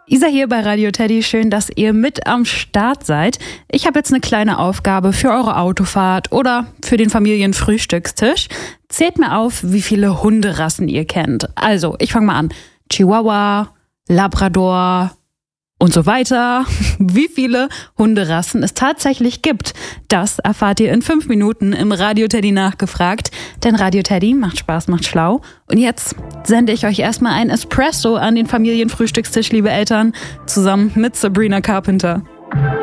Isa hier bei Radio Teddy, schön, dass ihr mit am Start seid. Ich habe jetzt eine kleine Aufgabe für eure Autofahrt oder für den Familienfrühstückstisch. Zählt mir auf, wie viele Hunderassen ihr kennt. Also, ich fange mal an. Chihuahua, Labrador und so weiter. Wie viele Hunderassen es tatsächlich gibt, das erfahrt ihr in 5 Minuten im Radio Teddy nachgefragt. Denn Radio Teddy macht Spaß, macht schlau. Und jetzt sende ich euch erstmal ein Espresso an den Familienfrühstückstisch, liebe Eltern, zusammen mit Sabrina Carpenter.